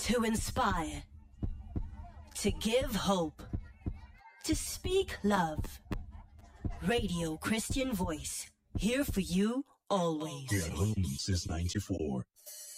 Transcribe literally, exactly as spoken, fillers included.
To inspire, to give hope, to speak love. Radio Christian Voice, here for you always. At home since ninety-four.